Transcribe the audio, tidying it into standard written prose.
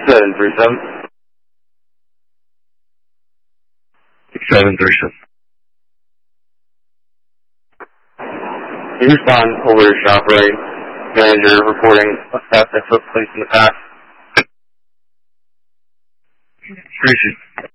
737. 737. You respond over to shop right. Manager reporting a theft that took place in the past. Appreciate it.